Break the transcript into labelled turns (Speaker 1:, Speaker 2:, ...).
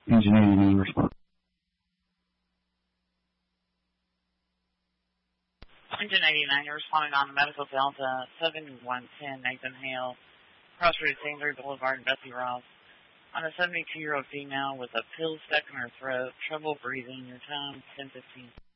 Speaker 1: Engine 89 respond.
Speaker 2: Engine 89, you're responding on the Medical Delta 7110 Nathan Hale, cross route Sandra Boulevard and Betsy Ross. On a 72-year-old female with a pill stuck in her throat, trouble breathing, your time 10:15.